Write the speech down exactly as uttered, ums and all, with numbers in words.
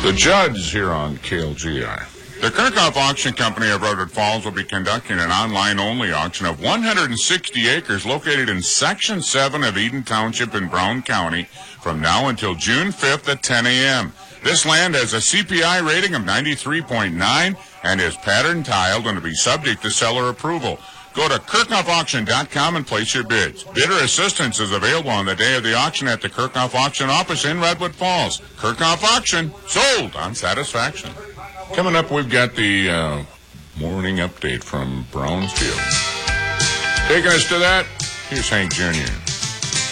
The Judds here on K L G R. The Kirchhoff Auction Company of Redwood Falls will be conducting an online-only auction of one hundred sixty acres located in Section seven of Eden Township in Brown County from now until June fifth at ten a.m. This land has a C P I rating of ninety-three point nine and is pattern tiled and to be subject to seller approval. Go to Kirchhoff Auction dot com and place your bids. Bidder assistance is available on the day of the auction at the Kirchhoff Auction office in Redwood Falls. Kirchhoff Auction, sold on satisfaction. Coming up, we've got the uh, morning update from Brownsfield. Taking us to that, here's Hank Junior